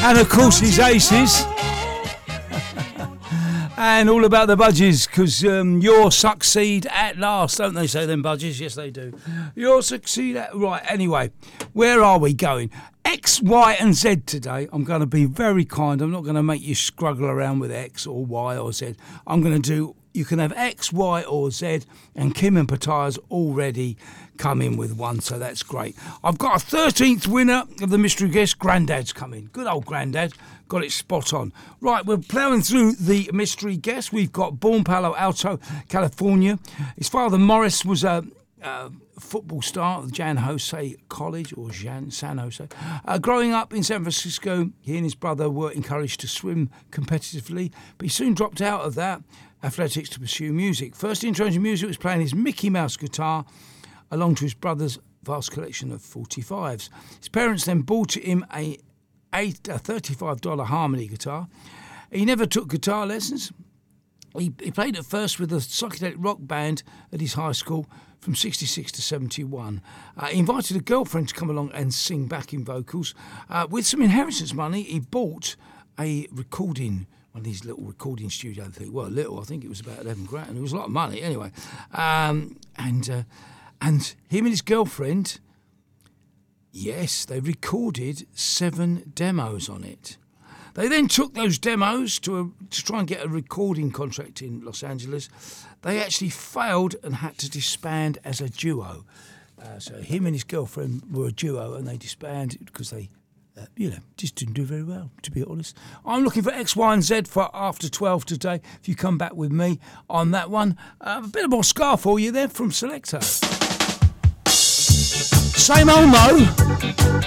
And of course his Aces. And all about the budgies, because you'll succeed at last, don't they say them budgies? Yes, they do. You'll succeed at... Right, anyway, where are we going? X, Y and Z today. I'm going to be very kind. I'm not going to make you struggle around with X or Y or Z. I'm going to do... You can have X, Y or Z, and Kim and Pataya's already come in with one, so that's great. I've got a 13th winner of the mystery guest. Grandad's come in. Good old Grandad. Got it spot on. Right, we're ploughing through the mystery guest. We've got born Palo Alto, California. His father, Morris, was a football star at Jan Jose College, or San Jose. Growing up in San Francisco, he and his brother were encouraged to swim competitively, but he soon dropped out of that athletics to pursue music. First intro to music was playing his Mickey Mouse guitar, along to his brother's vast collection of 45s. His parents then bought him a $35 harmony guitar. He never took guitar lessons. He played at first with a psychedelic rock band at his high school from 66 to 71. He invited a girlfriend to come along and sing backing vocals. With some inheritance money, he bought a recording, one of these little recording studio things. Well, little, I think it was about 11 grand. It was a lot of money anyway. And him and his girlfriend, yes, they recorded 7 demos on it. They then took those demos to try and get a recording contract in Los Angeles. They actually failed and had to disband as a duo. So him and his girlfriend were a duo, and they disbanded because they, just didn't do very well, to be honest. I'm looking for X, Y and Z for after 12 today. If you come back with me on that one. A bit of more ska for you there from Selector. Same old Mo.